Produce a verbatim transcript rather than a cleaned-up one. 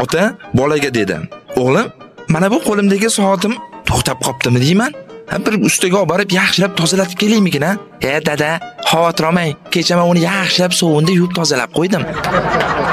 ota bolaga dedi: "O'g'lim, mana bu qo'limdagi soatim to'xtab qoptimi deyman? Ha, bir ustiga olib borib yaxshilab tozalatib kelaymikin, ha?" "E, dada, xavotir olmang. Kecha men uni yaxshilab sovunda yuvib tozalab qo'ydim."